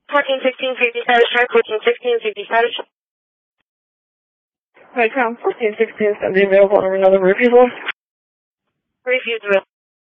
1416 50 status check, 1416 50 status. Hi, Tom. 1416 is available on another refusal. Refusal.